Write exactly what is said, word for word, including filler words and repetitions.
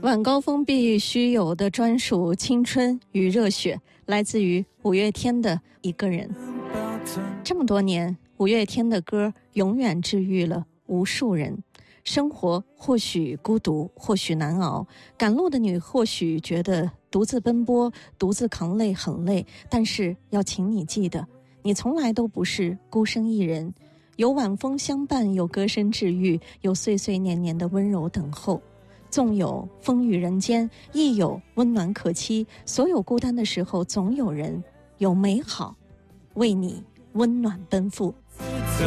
晚高峰必须有的专属青春与热血，来自于五月天的一个人。这么多年，五月天的歌永远治愈了无数人。生活或许孤独，或许难熬，赶路的你或许觉得独自奔波，独自扛累很累，但是要请你记得，你从来都不是孤身一人，有晚风相伴，有歌声治愈，有岁岁年年的温柔等候。纵有风雨人间，亦有温暖可期，所有孤单的时候，总有人有美好为你温暖奔赴。